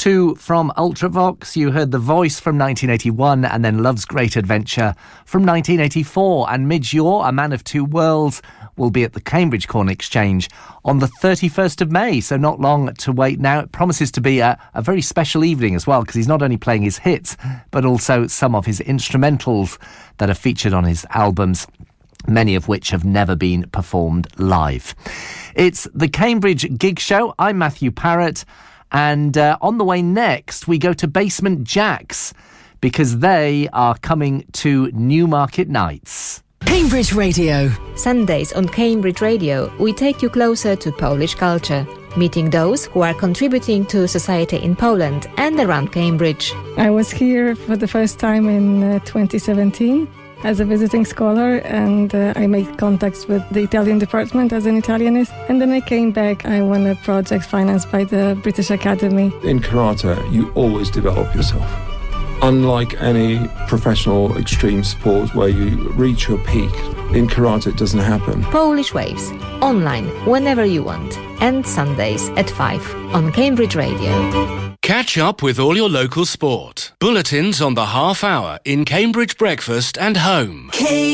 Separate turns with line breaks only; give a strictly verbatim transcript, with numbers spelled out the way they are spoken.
two from Ultravox. You heard The Voice from nineteen eighty-one and then Love's Great Adventure from nineteen eighty-four. And Midge Ure, A Man of Two Worlds, will be at the Cambridge Corn Exchange on the thirty-first of May, so not long to wait now. It promises to be a, a very special evening as well, because he's not only playing his hits, but also some of his instrumentals that are featured on his albums, many of which have never been performed live. It's the Cambridge Gig Show. I'm Matthew Parrott, and uh, on the way next, we go to Basement Jaxx, because they are coming to Newmarket Nights.
Cambridge Radio.
Sundays on Cambridge Radio, we take you closer to Polish culture, meeting those who are contributing to society in Poland and around Cambridge.
I was here for the first time in uh, twenty seventeen as a visiting scholar, and uh, I made contacts with the Italian department as an Italianist, and then I came back. I won a project financed by the British Academy.
In karate, you always develop yourself. Unlike any professional extreme sport where you reach your peak, in karate it doesn't happen.
Polish Waves, online whenever you want, and Sundays at five on Cambridge Radio.
Catch up with all your local sport. Bulletins on the half hour in Cambridge Breakfast and Home. K-